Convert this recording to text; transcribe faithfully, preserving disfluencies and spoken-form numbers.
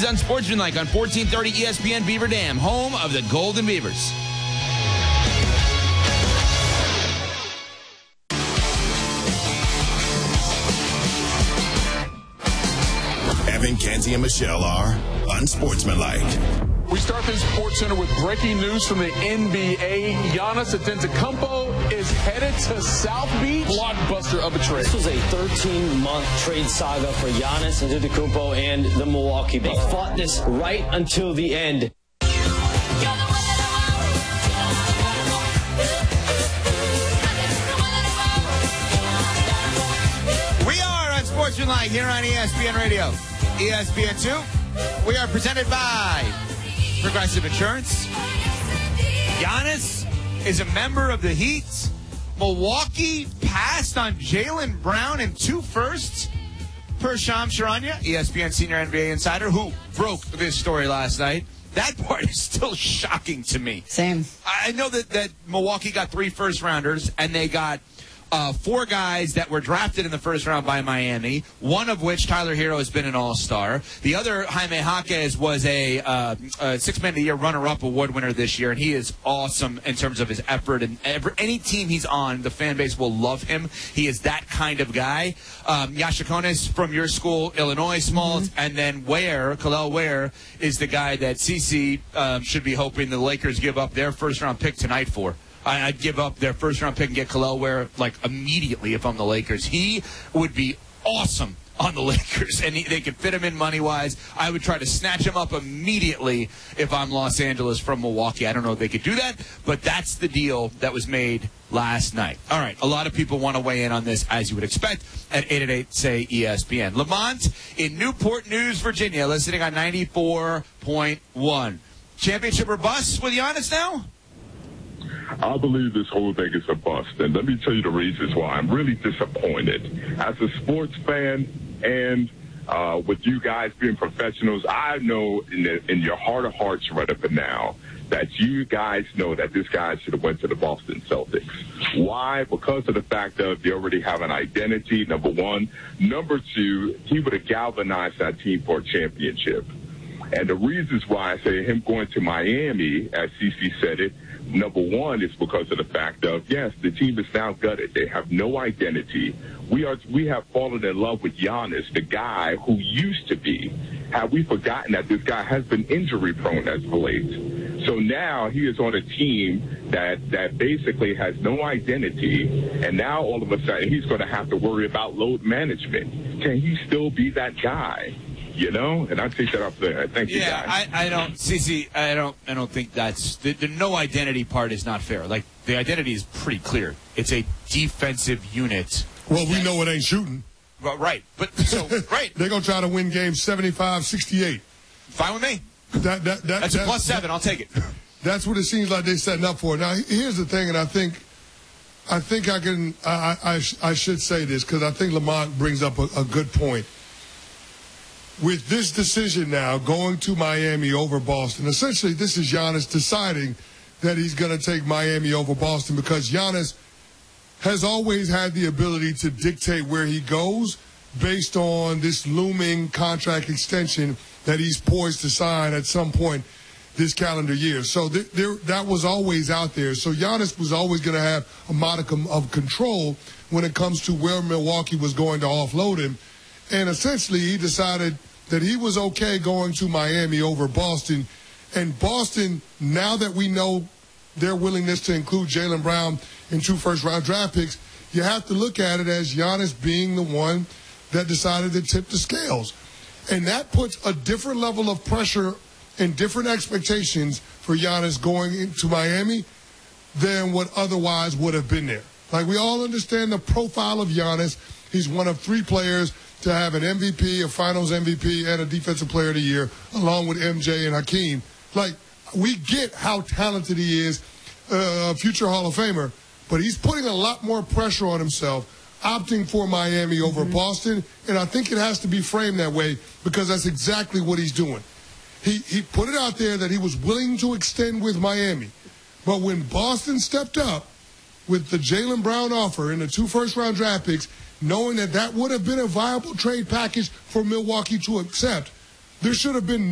is Unsportsmanlike on fourteen thirty E S P N Beaver Dam, home of the Golden Beavers. Evan, Kenzie, and Michelle are Unsportsmanlike. We start this Sports Center with breaking news from the N B A. Giannis Antetokounmpo is headed to South Beach. Blockbuster of a trade. This was a thirteen-month trade saga for Giannis Antetokounmpo and the Milwaukee Bucks. They fought this right until the end. We are Unsportsmanlike here on E S P N Radio. E S P N two. We are presented by Progressive Insurance. Giannis is a member of the Heat. Milwaukee passed on Jaylen Brown in two firsts per Shams Charania, E S P N senior N B A insider, who broke this story last night. That part is still shocking to me. Same. I know that, that Milwaukee got three first-rounders, and they got Uh, four guys that were drafted in the first round by Miami, one of which, Tyler Hero, has been an all-star. The other, Jaime Jaquez, was a, uh, a Six-Man of the Year runner-up award winner this year, and he is awesome in terms of his effort. And every, any team he's on, the fan base will love him. He is that kind of guy. Um, Yashakonis from your school, Illinois Smalls, mm-hmm. and then Ware, Kalel Ware, is the guy that C C um, should be hoping the Lakers give up their first-round pick tonight for. I'd give up their first-round pick and get Kalel Ware, like, immediately if I'm the Lakers. He would be awesome on the Lakers, and he, they could fit him in money-wise. I would try to snatch him up immediately if I'm Los Angeles from Milwaukee. I don't know if they could do that, but that's the deal that was made last night. All right, a lot of people want to weigh in on this, as you would expect, at eight eight eight, say, E S P N. Lamont in Newport News, Virginia, listening on ninety-four point one. Championship or bust with Giannis now? I believe this whole thing is a bust, and let me tell you the reasons why. I'm really disappointed. As a sports fan and uh, with you guys being professionals, I know in, the, in your heart of hearts right up and now that you guys know that this guy should have went to the Boston Celtics. Why? Because of the fact that they already have an identity, number one. Number two, he would have galvanized that team for a championship. And the reasons why I say him going to Miami, as C C said it, number one is because of the fact of, yes, the team is now gutted. They have no identity. We are we have fallen in love with Giannis, the guy who used to be. Have we forgotten that this guy has been injury prone as of late? So now he is on a team that, that basically has no identity, and now all of a sudden he's going to have to worry about load management. Can he still be that guy? You know, and I take that up there. Thank you, yeah, guys. I, I don't, Cece, I don't, I don't think that's the, the no identity part is not fair. Like the identity is pretty clear. It's a defensive unit. Well, we know it ain't shooting. Well, right, but so right, they're gonna try to win games seventy-five sixty-eight. Fine with me. That, that, that, that's a plus seven. I'll take it. That's what it seems like they're setting up for. Now, here's the thing, and I think, I think I can, I, I, I should say this because I think Lamont brings up a, a good point. With this decision now going to Miami over Boston, essentially this is Giannis deciding that he's going to take Miami over Boston because Giannis has always had the ability to dictate where he goes based on this looming contract extension that he's poised to sign at some point this calendar year. So th- there, that was always out there. So Giannis was always going to have a modicum of control when it comes to where Milwaukee was going to offload him. And essentially, he decided that he was okay going to Miami over Boston. And Boston, now that we know their willingness to include Jaylen Brown in two first-round draft picks, you have to look at it as Giannis being the one that decided to tip the scales. And that puts a different level of pressure and different expectations for Giannis going into Miami than what otherwise would have been there. Like, we all understand the profile of Giannis. He's one of three players to have an M V P, a Finals M V P, and a Defensive Player of the Year, along with M J and Hakeem. Like, we get how talented he is, uh, a future Hall of Famer, but he's putting a lot more pressure on himself, opting for Miami over mm-hmm. Boston, and I think it has to be framed that way because that's exactly what he's doing. He, he put it out there that he was willing to extend with Miami, but when Boston stepped up with the Jaylen Brown offer and the two first-round draft picks, knowing that that would have been a viable trade package for Milwaukee to accept, there should have been